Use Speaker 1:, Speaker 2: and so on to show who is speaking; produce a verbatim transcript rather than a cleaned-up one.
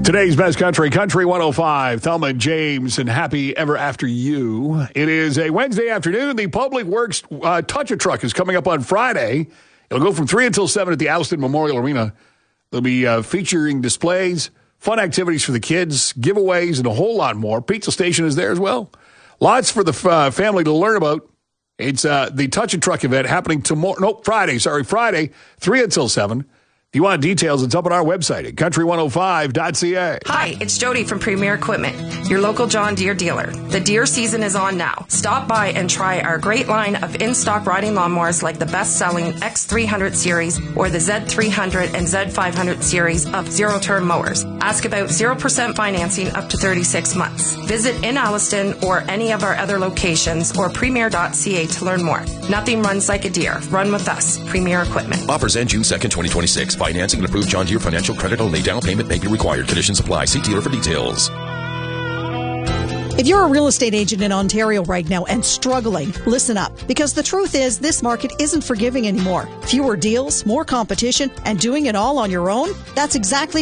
Speaker 1: Today's Best Country, Country one oh five, Thelma and James, and Happy Ever After You. It is a Wednesday afternoon. The Public Works uh, Touch-A-Truck is coming up on Friday. It'll go from three until seven at the Alliston Memorial Arena. They'll be uh, featuring displays, fun activities for the kids, giveaways, and a whole lot more. Pizza station is there as well. Lots for the uh, family to learn about. It's uh, the Touch-A-Truck event happening tomorrow. Nope, Friday. Sorry, Friday, three until seven. If you want details, it's up on our website at country one oh five dot c a.
Speaker 2: Hi, it's Jody from Premier Equipment, your local John Deere dealer. The deer season is on now. Stop by and try our great line of in-stock riding lawnmowers like the best-selling X three hundred series or the Z three hundred and Z five hundred series of zero-turn mowers. Ask about zero percent financing up to thirty-six months. Visit in Alliston or any of our other locations or premier dot c a to learn more. Nothing runs like a deer. Run with us. Premier Equipment.
Speaker 3: Offers end June second, twenty twenty-six. Financing and approved John Deere financial credit only. Down payment may be required. Conditions apply. See dealer for details.
Speaker 4: If you're a real estate agent in Ontario right now and struggling, listen up. Because the truth is, this market isn't forgiving anymore. Fewer deals, more competition, and doing it all on your own? That's exactly